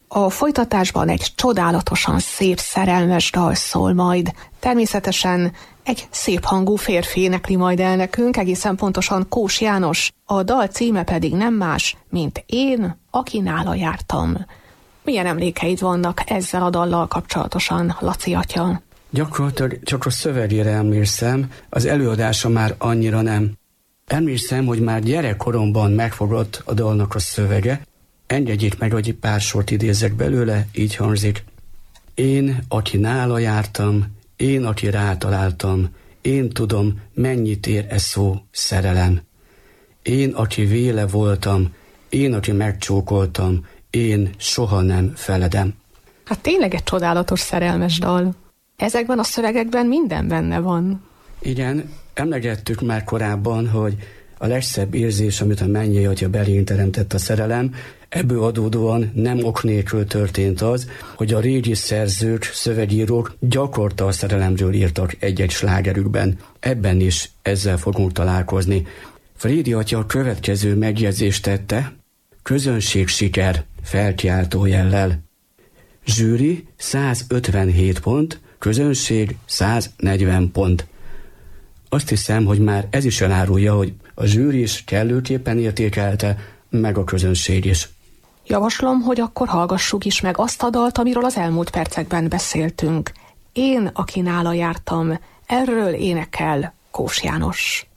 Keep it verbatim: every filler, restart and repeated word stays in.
A folytatásban egy csodálatosan szép szerelmes dal szól majd. Természetesen egy szép hangú férfi énekli majd el nekünk, egészen pontosan Kós János. A dal címe pedig nem más, mint Én, aki nála jártam. Milyen emlékeid vannak ezzel a dallal kapcsolatosan, Laci atya? Gyakorlatilag csak a szövegére emlékszem, az előadása már annyira nem. Emlékszem, hogy már gyerekkoromban megfogott a dalnak a szövege. Engedjék meg, hogy egy pár sort idézek belőle, így hangzik. Én, aki nála jártam, én, aki rátaláltam, én tudom, mennyit ér e szó szerelem. Én, aki véle voltam, én, aki megcsókoltam, én soha nem feledem. Hát tényleg egy csodálatos szerelmes dal. Ezekben a szövegekben minden benne van. Igen, emlegettük már korábban, hogy a legszebb érzés, amit a mennyei atya belém teremtett a szerelem, ebből adódóan nem ok nélkül történt az, hogy a régi szerzők, szövegírók gyakorta a szerelemről írtak egy-egy slágerükben. Ebben is ezzel fogunk találkozni. Frédi atya a következő megjegyzést tette: közönség siker felkiáltó jellel. Zsűri százötvenhét pont, közönség száznegyven pont. Azt hiszem, hogy már ez is elárulja, hogy a zsűri is kellőképpen értékelte, meg a közönség is. Javaslom, hogy akkor hallgassuk is meg azt a dalt, amiről az elmúlt percekben beszéltünk. Én, aki nála jártam, erről énekel Kós János.